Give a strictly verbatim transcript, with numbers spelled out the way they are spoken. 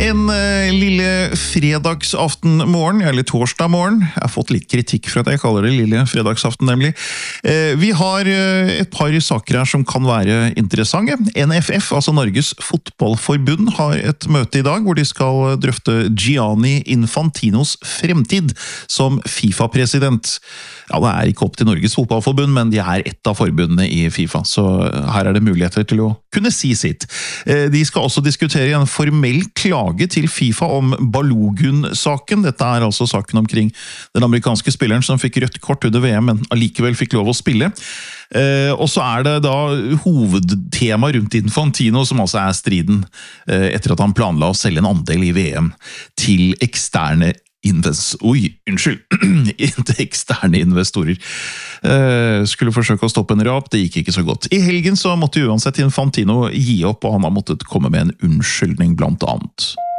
En uh, lille fredagsaftenmorgen, eller torsdag morgen. Jeg har fått litt kritikk for at jeg kaller det lille fredagsaften, nemlig. Uh, vi har uh, et par saker her som kan være interessante. N F F, altså Norges fotballforbund, har et møte i dag hvor de skal drøfte Gianni Infantinos fremtid som FIFA-president. Ja, det er ikke opp til Norges fotballforbund, men de er et av forbundene i FIFA, så her er det muligheter til å kunne si sitt. Uh, de skal også diskutere en formell klage til FIFA om Balogun-saken. Dette er altså saken omkring den amerikanske spilleren som fikk rødt kort under V M, men allikevel fikk lov å spille. Eh, og så er det da hovedtema rundt Infantino, som altså er striden eh, etter at han planla å selge en andel i V M til eksterne Invest... Oi, unnskyld. Til eksterne investorer. Uh, skulle forsøke å stoppe en rap, det gikk ikke så godt. I helgen så måtte uansett Infantino gi opp, og han har måttet komme med en unnskyldning blant annet.